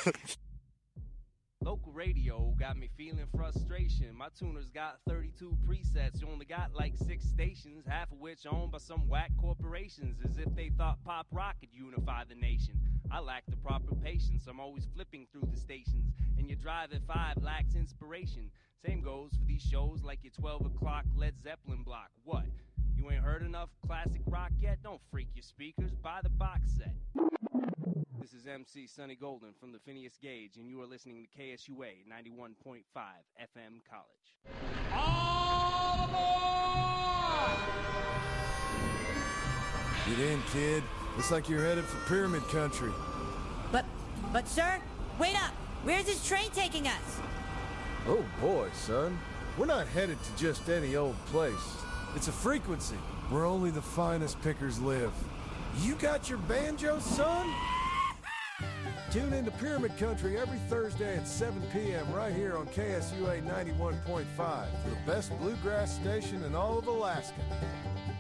Local radio got me feeling frustration. My tuner's got 32 presets. You only got like 6 stations, half of which owned by some whack corporations, as if they thought pop rock could unify the nation. I lack the proper patience. I'm always flipping through the stations, and your drive at 5 lacks inspiration. Same goes for these shows like your 12 o'clock Led Zeppelin block. What? You ain't heard enough classic rock yet? Don't freak your speakers. Buy the box set. This is MC Sonny Golden from the Phineas Gauge, and you are listening to KSUA 91.5 FM College. All aboard! Get in, kid. Looks like you're headed for Pyramid Country. But sir, wait up! Where's this train taking us? Oh boy, son. We're not headed to just any old place. It's a frequency where only the finest pickers live. You got your banjo, son? Tune in to Pyramid Country every Thursday at 7 p.m. right here on KSUA 91.5, the best bluegrass station in all of Alaska.